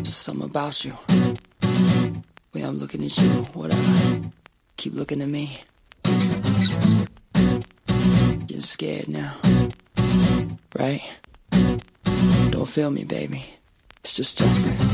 Just something about you. Way I'm looking at you, whatever. Keep looking at me. Getting scared now. Right? Don't feel me, baby. It's just Justin.